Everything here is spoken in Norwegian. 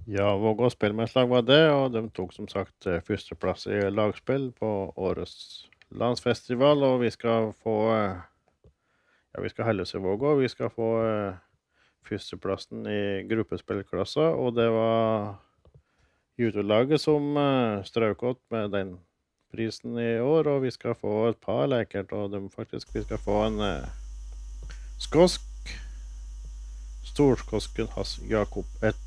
Ja, Vågå spillmannslag var det, og de tok som sagt førsteplass i lagspill på årets landsfestival, og vi skal få, ja, vi skal holde oss i Vågå, vi skal få førsteplassen i gruppespillklasser, og det var jutolaget som strøk åt med den prisen i år, og vi skal få et par lekert, og vi skal få en skåsk, storskåsken Hans Jakob, et